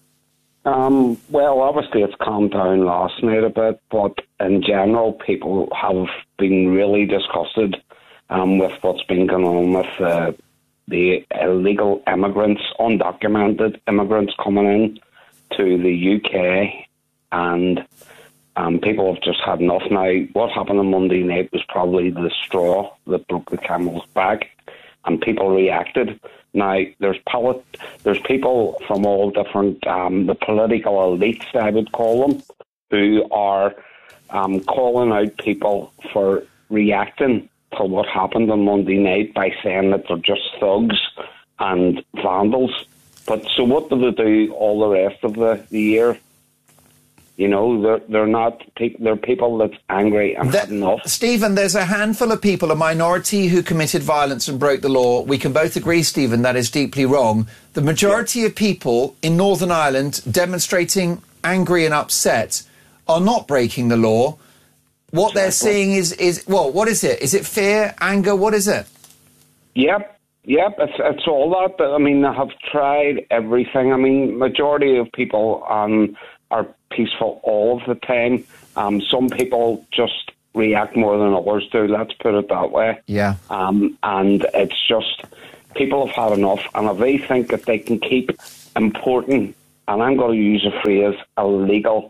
Well, obviously it's calmed down last night a bit, but in general, people have been really disgusted with what's been going on with the illegal immigrants, undocumented immigrants coming in to the UK, and people have just had enough now. What happened on Monday night was probably the straw that broke the camel's back, and people reacted. Now, there's people from all different, the political elites, I would call them, who are calling out people for reacting to what happened on Monday night by saying that they're just thugs and vandals. But so what do they do all the rest of the year? You know, they're not. They're people that's angry and had enough. Stephen, there's a handful of people, a minority, who committed violence and broke the law. We can both agree, Stephen, that is deeply wrong. The majority of people in Northern Ireland demonstrating angry and upset are not breaking the law. What they're seeing is well, what is it? Is it fear, anger? What is it? Yep. Yep, it's all that. But I mean, I have tried everything. I mean, majority of people are peaceful all of the time. Some people just react more than others do. Let's put it that way. Yeah. And it's just people have had enough, and if they think that they can keep importing, and I'm going to use the phrase illegal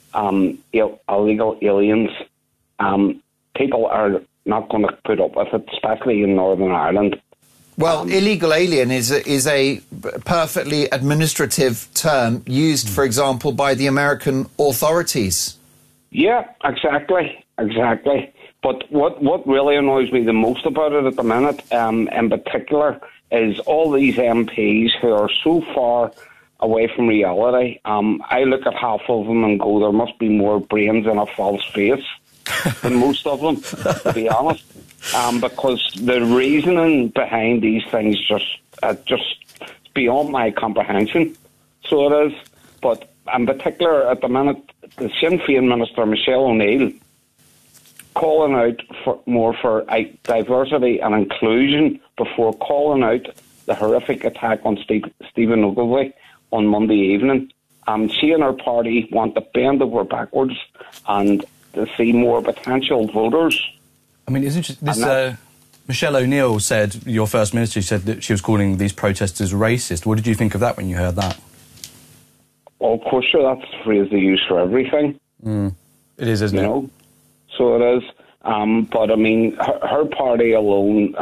aliens, people are not going to put up with it, especially in Northern Ireland. Well, illegal alien is a perfectly administrative term used, for example, by the American authorities. Yeah, exactly. But what really annoys me the most about it at the minute, in particular, is all these MPs who are so far away from reality. I look at half of them and go, there must be more brains in a false face than most of them, to be honest. Because the reasoning behind these things just beyond my comprehension. So it is. But in particular, at the minute, the Sinn Féin Minister, Michelle O'Neill, calling out for diversity and inclusion before calling out the horrific attack on Stephen Ogilvie on Monday evening. She and her party want to bend over backwards and to see more potential voters. I mean, isn't this? Michelle O'Neill said, your First Minister, said that she was calling these protesters racist. What did you think of that when you heard that? Well, of course, sure, that's the phrase they use for everything. It is, isn't it? Know? So it is. But, I mean, her party alone,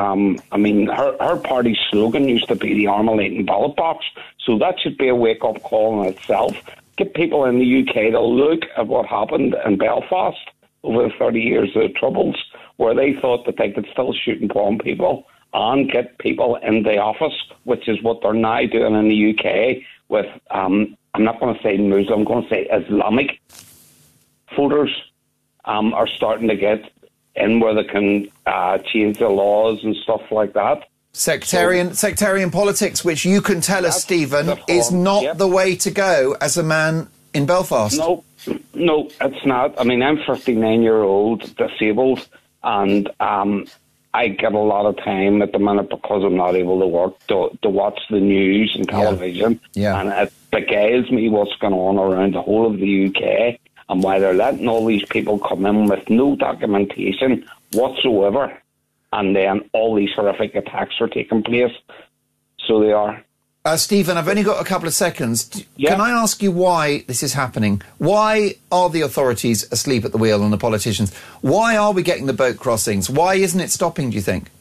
her party's slogan used to be the Armagh ballot box. So that should be a wake-up call in itself. Get people in the UK to look at what happened in Belfast over the 30 years of the Troubles, where they thought that they could still shoot and bomb people and get people in the office, which is what they're now doing in the UK with, I'm not going to say Muslim, I'm going to say Islamic voters are starting to get in where they can change the laws and stuff like that. Sectarian politics, which you can tell us, Stephen, is not the way to go as a man in Belfast. No, it's not. I mean, I'm 59-year-old, disabled, and I get a lot of time at the minute because I'm not able to work to watch the news and television. Yeah. And it beguiles me what's going on around the whole of the UK and why they're letting all these people come in with no documentation whatsoever. And then all these horrific attacks are taking place. So they are. Stephen, I've only got a couple of seconds. Can I ask you why this is happening? Why are the authorities asleep at the wheel and the politicians? Why are we getting the boat crossings? Why isn't it stopping, do you think?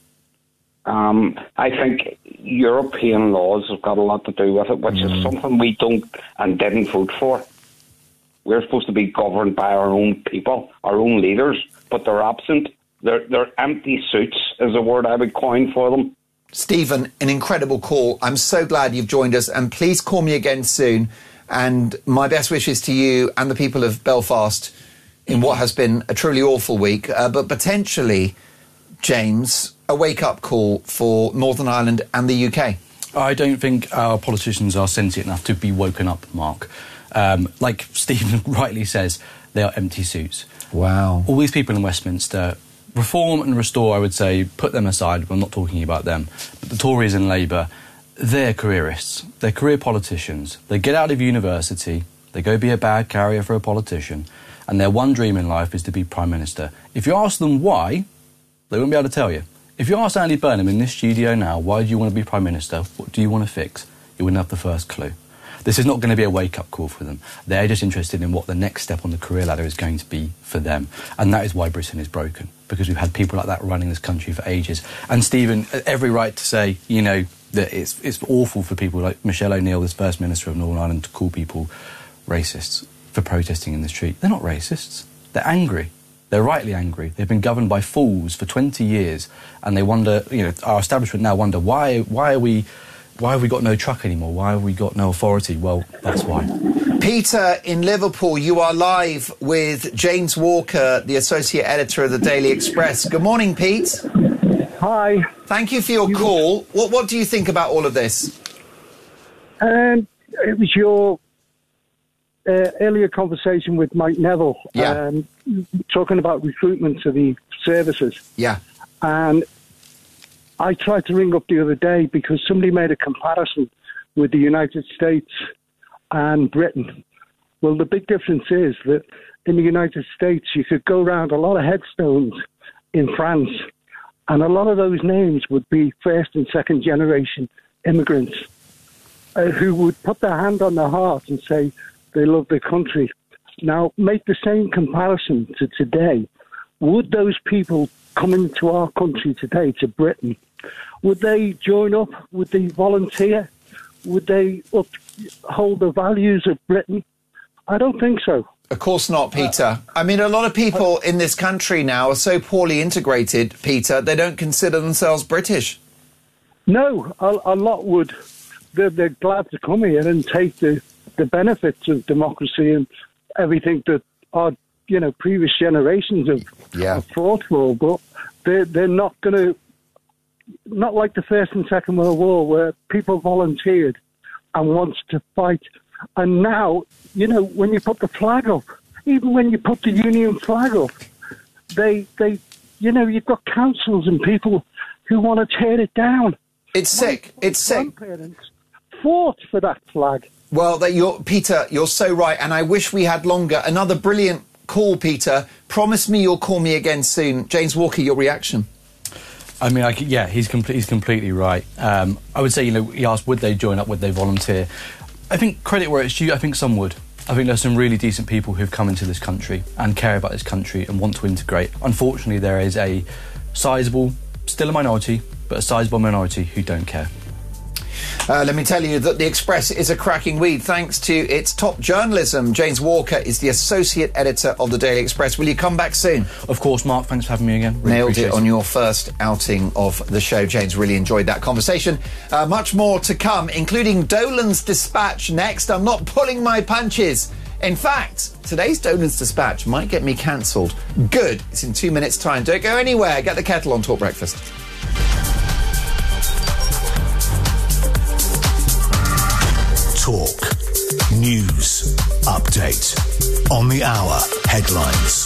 I think European laws have got a lot to do with it, which is something we don't and didn't vote for. We're supposed to be governed by our own people, our own leaders, but they're absent. They're empty suits is a word I would coin for them. Stephen, an incredible call. I'm so glad you've joined us, and please call me again soon. And my best wishes to you and the people of Belfast in what has been a truly awful week, but potentially, James, a wake-up call for Northern Ireland and the UK. I don't think our politicians are sentient enough to be woken up, Mark. Like Stephen rightly says, they are empty suits. Wow. All these people in Westminster, reform and restore, I would say, put them aside. We're not talking about them. But the Tories and Labour, they're careerists. They're career politicians. They get out of university, they go be a bag carrier for a politician, and their one dream in life is to be Prime Minister. If you ask them why, they won't be able to tell you. If you ask Andy Burnham in this studio now, why do you want to be Prime Minister? What do you want to fix? You wouldn't have the first clue. This is not going to be a wake-up call for them. They're just interested in what the next step on the career ladder is going to be for them. And that is why Britain is broken, because we've had people like that running this country for ages. And Stephen, every right to say, you know, that it's awful for people like Michelle O'Neill, this First Minister of Northern Ireland, to call people racists for protesting in the street. They're not racists. They're angry. They're rightly angry. They've been governed by fools for 20 years, and they wonder, you know, our establishment now wonder, why have we got no truck anymore? Why have we got no authority? Well, that's why. Peter in Liverpool, you are live with James Walker, the Associate Editor of the Daily Express. Good morning, Pete. Hi. Thank you for your call. What do you think about all of this? It was your earlier conversation with Mike Neville, talking about recruitment to the services. Yeah. And I tried to ring up the other day because somebody made a comparison with the United States and Britain. Well, the big difference is that in the United States, you could go around a lot of headstones in France, and a lot of those names would be first and second generation immigrants who would put their hand on their heart and say they love their country. Now, make the same comparison to today. Would those people come into our country today, to Britain, would they join up? Would they volunteer? Would they uphold the values of Britain? I don't think so. Of course not, Peter. I mean, a lot of people in this country now are so poorly integrated, Peter, they don't consider themselves British. No, a lot would. They're glad to come here and take the benefits of democracy and everything that our previous generations have fought for, but they're not going to, not like the First and Second World War where people volunteered and wanted to fight. And now, when you put the flag up, even when you put the Union flag up, you've got councils and people who want to tear it down. It's sick. It's sick. Grandparents fought for that flag. Well, Peter, you're so right, and I wish we had longer. Another brilliant call, Peter. Promise me you'll call me again soon. James Walker, your reaction? I mean, he's completely right. I would say, he asked, would they join up, would they volunteer? I think credit where it's due, I think some would. I think there's some really decent people who've come into this country and care about this country and want to integrate. Unfortunately, there is a sizable, still a minority, but a sizable minority who don't care. Let me tell you that The Express is a cracking read thanks to its top journalism. James Walker is the associate editor of the Daily Express. Will you come back soon? Of course, Mark. Thanks for having me again. Really Nailed it on your first outing of the show. James, really enjoyed that conversation. Much more to come, including Dolan's Dispatch next. I'm not pulling my punches. In fact, today's Dolan's Dispatch might get me cancelled. Good. It's in 2 minutes' time. Don't go anywhere. Get the kettle on Talk Breakfast. Talk. News. Update. On the hour. Headlines.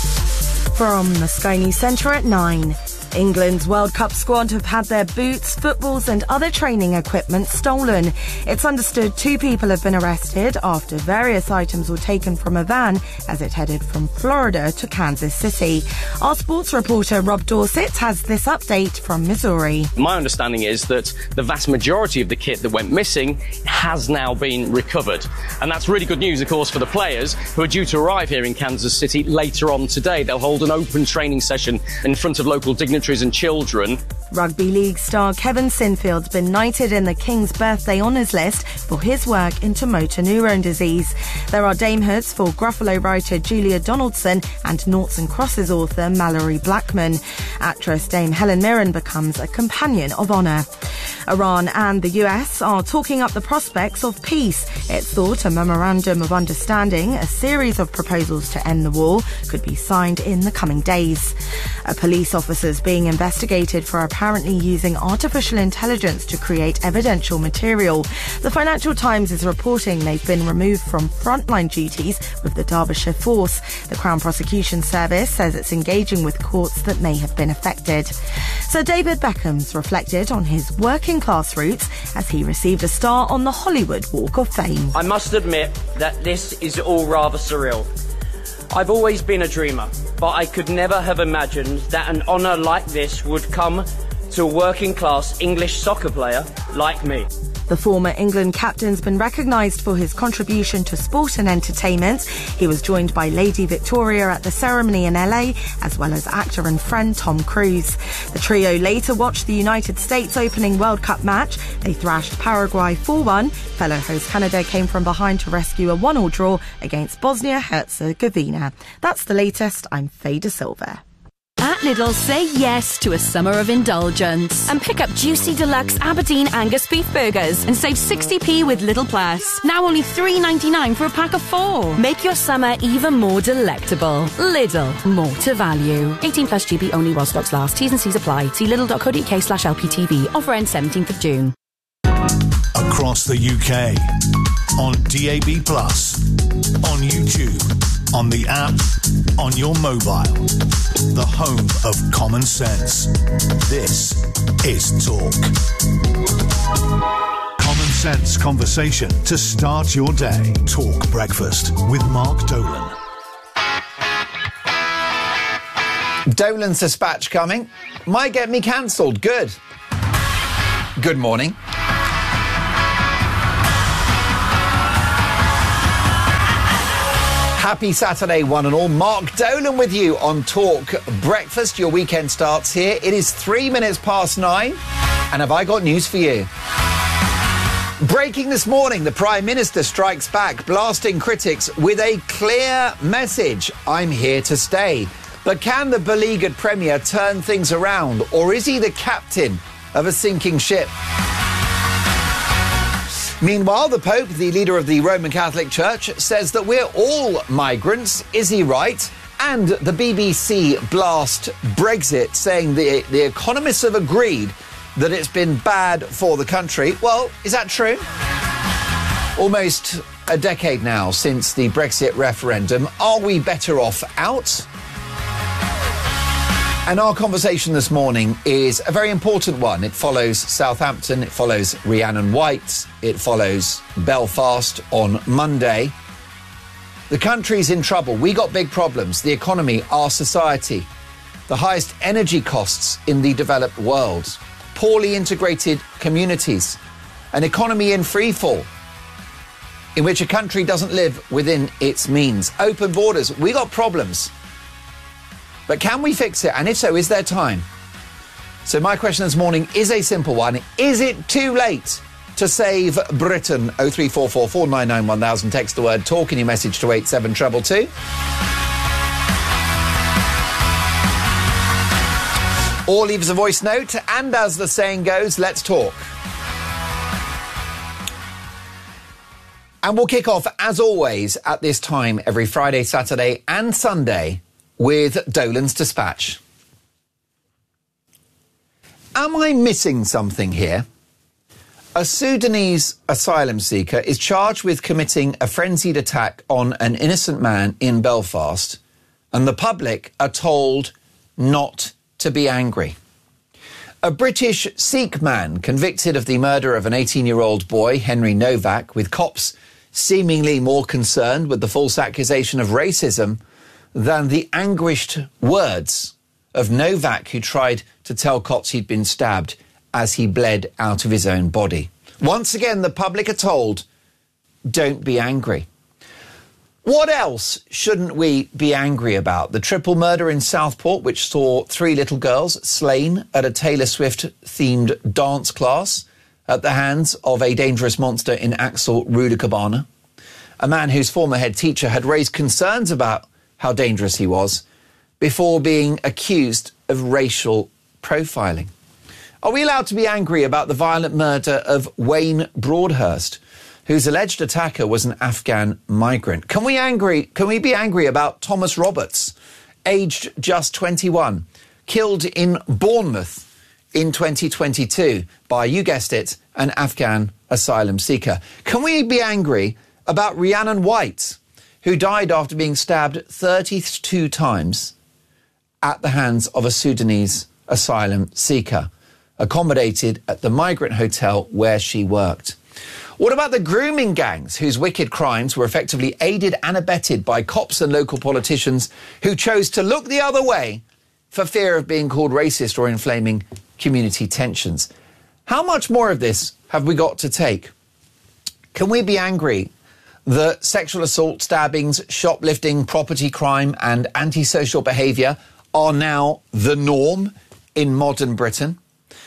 From the Sky News Centre at 9. England's World Cup squad have had their boots, footballs and other training equipment stolen. It's understood 2 people have been arrested after various items were taken from a van as it headed from Florida to Kansas City. Our sports reporter Rob Dorset has this update from Missouri. My understanding is that the vast majority of the kit that went missing has now been recovered. And that's really good news, of course, for the players who are due to arrive here in Kansas City later on today. They'll hold an open training session in front of local dignitaries and children. Rugby League star Kevin Sinfield's been knighted in the King's Birthday Honours List for his work into motor neurone disease. There are damehoods for Gruffalo writer Julia Donaldson and Noughts and Crosses author Mallory Blackman. Actress Dame Helen Mirren becomes a Companion of Honour. Iran and the US are talking up the prospects of peace. It's thought a memorandum of understanding, a series of proposals to end the war, could be signed in the coming days. A police officer is being investigated for apparently using artificial intelligence to create evidential material. The Financial Times is reporting they've been removed from frontline duties with the Derbyshire Force. The Crown Prosecution Service says it's engaging with courts that may have been affected. Sir David Beckham's reflected on his working class roots as he received a star on the Hollywood Walk of Fame. I must admit that this is all rather surreal. I've always been a dreamer, but I could never have imagined that an honour like this would come to a working class English soccer player like me. The former England captain's been recognised for his contribution to sport and entertainment. He was joined by Lady Victoria at the ceremony in LA, as well as actor and friend Tom Cruise. The trio later watched the United States opening World Cup match. They thrashed Paraguay 4-1. Fellow host Canada came from behind to rescue a 1-1 draw against Bosnia-Herzegovina. That's the latest. I'm Faye De Silva. At Lidl, say yes to a summer of indulgence and pick up juicy deluxe Aberdeen Angus beef burgers and save 60p with Lidl Plus. Now only $3.99 for a pack of 4. Make your summer even more delectable. Lidl, more to value. 18 plus GB only while stocks last. T's and C's apply. See lidl.co.uk/LPTV. Offer ends 17th of June. Across the UK, on DAB+, on YouTube on the app, on your mobile. The home of common sense. This is Talk. Common sense conversation to start your day. Talk Breakfast with Mark Dolan. Dolan's dispatch coming. Might get me cancelled. Good. Good morning. Happy Saturday, one and all. Mark Dolan with you on Talk Breakfast. Your weekend starts here. It is 3 minutes past 9. And have I got news for you? Breaking this morning, the Prime Minister strikes back, blasting critics with a clear message. I'm here to stay. But can the beleaguered Premier turn things around, or is he the captain of a sinking ship? Meanwhile, the Pope, the leader of the Roman Catholic Church, says that we're all migrants. Is he right? And the BBC blast Brexit, saying the economists have agreed that it's been bad for the country. Well, is that true? Almost a decade now since the Brexit referendum. Are we better off out? And our conversation this morning is a very important one. It follows Southampton, it follows Rhiannon White, it follows Belfast on Monday. The country's in trouble. We got big problems. The economy, our society, the highest energy costs in the developed world, poorly integrated communities, an economy in freefall, in which a country doesn't live within its means. Open borders. We got problems. But can we fix it? And if so, is there time? So my question this morning is a simple one. Is it too late to save Britain? 0344 499 1000. Text the word TALK in your message to 87222. Or leave us a voice note. And as the saying goes, let's talk. And we'll kick off, as always, at this time every Friday, Saturday and Sunday with Dolan's Dispatch. Am I missing something here? A Sudanese asylum seeker is charged with committing a frenzied attack on an innocent man in Belfast, and the public are told not to be angry. A British Sikh man convicted of the murder of an 18-year-old boy, Henry Novak, with cops seemingly more concerned with the false accusation of racism than the anguished words of Novak, who tried to tell cops he'd been stabbed as he bled out of his own body. Once again, the public are told, don't be angry. What else shouldn't we be angry about? The triple murder in Southport, which saw 3 little girls slain at a Taylor Swift-themed dance class at the hands of a dangerous monster in Axel Rudacabana. A man whose former head teacher had raised concerns about how dangerous he was before being accused of racial profiling. Are we allowed to be angry about the violent murder of Wayne Broadhurst, whose alleged attacker was an Afghan migrant? Can we be angry about Thomas Roberts, aged just 21, killed in Bournemouth in 2022 by, you guessed it, an Afghan asylum seeker? Can we be angry about Rhiannon White, who died after being stabbed 32 times at the hands of a Sudanese asylum seeker, accommodated at the migrant hotel where she worked? What about the grooming gangs whose wicked crimes were effectively aided and abetted by cops and local politicians who chose to look the other way for fear of being called racist or inflaming community tensions? How much more of this have we got to take? Can we be angry that sexual assault, stabbings, shoplifting, property crime and antisocial behaviour are now the norm in modern Britain?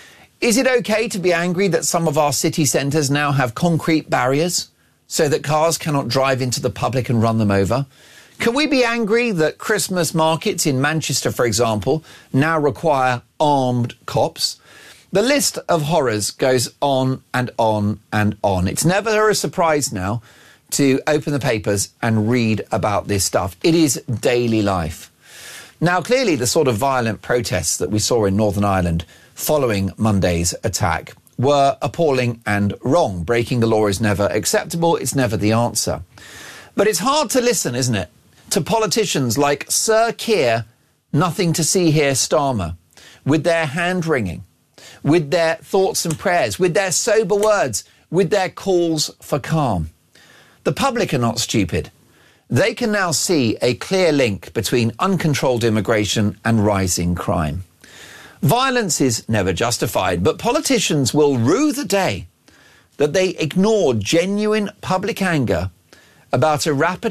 Is it okay to be angry that some of our city centres now have concrete barriers so that cars cannot drive into the public and run them over? Can we be angry that Christmas markets in Manchester, for example, now require armed cops? The list of horrors goes on and on and on. It's never a surprise now to open the papers and read about this stuff. It is daily life. Now, clearly, the sort of violent protests that we saw in Northern Ireland following Monday's attack were appalling and wrong. Breaking the law is never acceptable. It's never the answer. But it's hard to listen, isn't it, to politicians like Sir Keir, nothing to see here Starmer, with their hand-wringing, with their thoughts and prayers, with their sober words, with their calls for calm. The public are not stupid. They can now see a clear link between uncontrolled immigration and rising crime. Violence is never justified, but politicians will rue the day that they ignored genuine public anger about a rapid